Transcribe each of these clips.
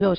有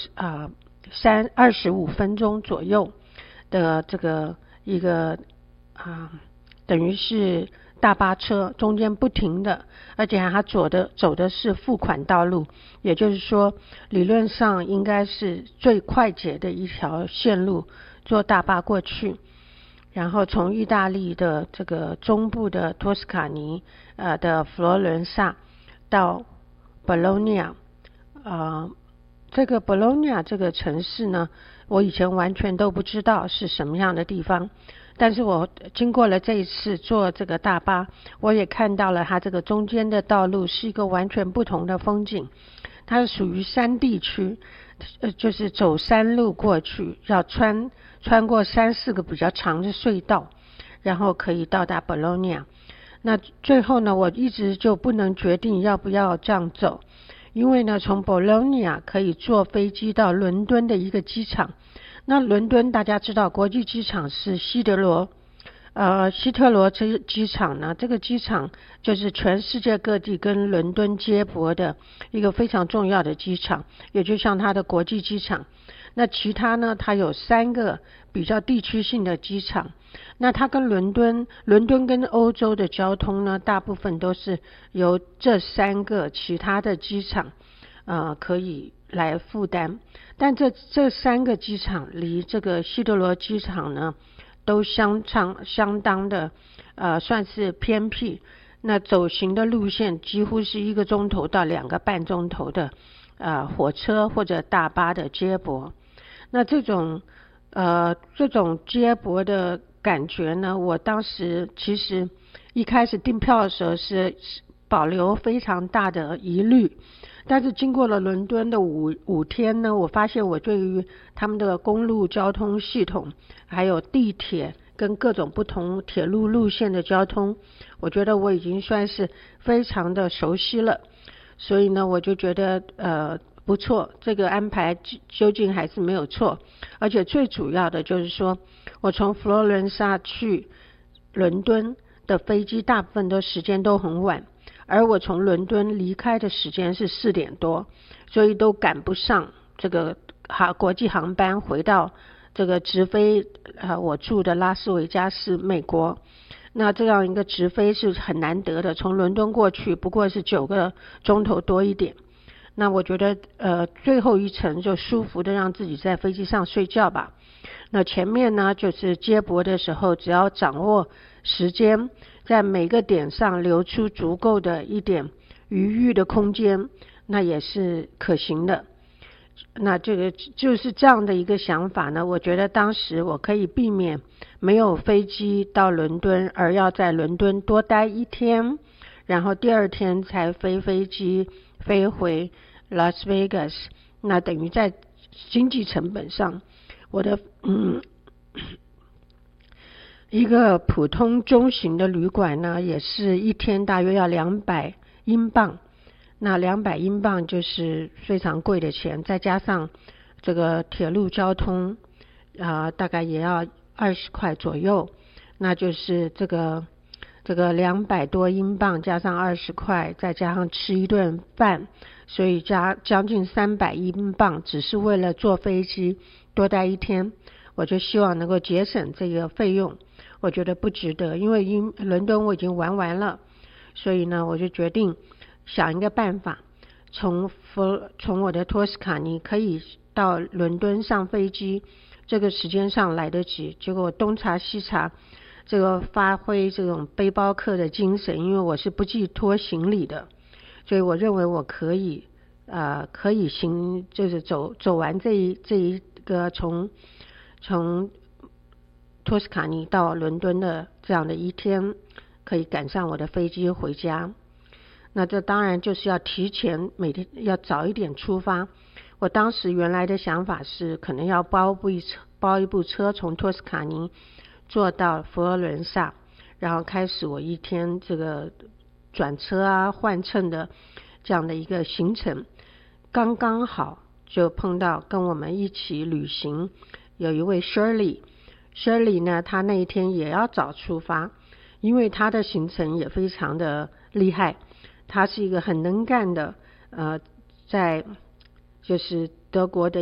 25分钟左右的这个一个等于是大巴车中间不停的，而且它走的是付款道路，也就是说理论上应该是最快捷的一条线路，坐大巴过去，然后从意大利的这个中部的托斯卡尼的佛罗伦萨到博洛尼亚。这个博洛尼亚这个城市呢，我以前完全都不知道是什么样的地方，但是我经过了这一次坐这个大巴，我也看到了它这个中间的道路是一个完全不同的风景。它是属于山地区，就是走山路过去，要穿过3-4个比较长的隧道，然后可以到达博洛尼亚。那最后呢，我一直就不能决定要不要这样走，因为呢，从博洛尼亚可以坐飞机到伦敦的一个机场。那伦敦大家知道，国际机场是希特罗机场呢，这个机场就是全世界各地跟伦敦接驳的一个非常重要的机场，也就像它的国际机场。那其他呢，它有3个比较地区性的机场。那它跟伦敦跟欧洲的交通呢，大部分都是由这3个其他的机场可以来负担。但这3个机场离这个希特罗机场呢，都相当的算是偏僻。那走行的路线几乎是1个钟头到2个半钟头的火车或者大巴的接驳。那这种接驳的感觉呢，我当时其实一开始订票的时候是保留非常大的疑虑，但是经过了伦敦的五天呢，我发现我对于他们的公路交通系统，还有地铁跟各种不同铁路路线的交通，我觉得我已经算是非常的熟悉了。所以呢，我就觉得不错，这个安排究竟还是没有错。而且最主要的就是说，我从佛罗伦萨去伦敦的飞机大部分的时间都很晚，而我从伦敦离开的时间是4点多，所以都赶不上这个国际航班回到这个直飞我住的拉斯维加斯美国。那这样一个直飞是很难得的，从伦敦过去不过是9个钟头多一点。那我觉得最后一程就舒服的让自己在飞机上睡觉吧。那前面呢，就是接驳的时候只要掌握时间，在每个点上留出足够的一点余裕的空间，那也是可行的。那这个就是这样的一个想法呢，我觉得当时我可以避免没有飞机到伦敦，而要在伦敦多待1天，然后第2天才飞机飞回 Las Vegas。 那等于在经济成本上，我的一个普通中型的旅馆呢，也是1天大约要200英镑。那200英镑就是非常贵的钱，再加上这个铁路交通大概也要20块左右，那就是这个200多英镑加上20块，再加上吃一顿饭，所以将近300英镑，只是为了坐飞机多待1天。我就希望能够节省这个费用，我觉得不值得，因为伦敦我已经玩完了，所以呢，我就决定想一个办法，从我的托斯卡尼可以到伦敦上飞机，这个时间上来得及。结果我东查西查，这个发挥这种背包客的精神，因为我是不寄托行李的，所以我认为我可以就是走完这一个从托斯卡尼到伦敦的这样的1天，可以赶上我的飞机回家。那这当然就是要提前每天要早一点出发。我当时原来的想法是可能要包一部车从托斯卡尼坐到佛罗伦萨，然后开始我1天这个转车换乘的这样的一个行程。刚刚好就碰到跟我们一起旅行有一位 Shirley 呢，她那一天也要早出发，因为她的行程也非常的厉害。她是一个很能干的就是德国的